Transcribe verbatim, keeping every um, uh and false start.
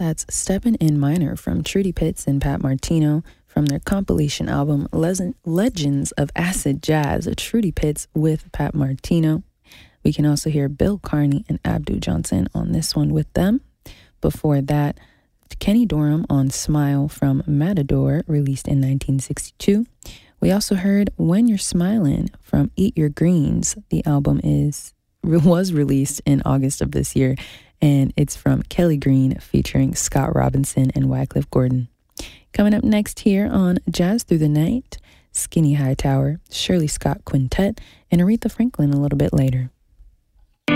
That's Steppin' in Minor from Trudy Pitts and Pat Martino from their compilation album Le- Legends of Acid Jazz, Trudy Pitts with Pat Martino. We can also hear Bill Carney and Abdu Johnson on this one with them. Before that, Kenny Dorham on Smile from Matador, released in nineteen sixty-two. We also heard When You're Smiling from Eat Your Greens. The album is was released in August of this year, and it's from Kelly Green featuring Scott Robinson and Wycliffe Gordon. Coming up next here on Jazz Through the Night, Skinny Hightower, Shirley Scott Quintet, and Aretha Franklin a little bit later.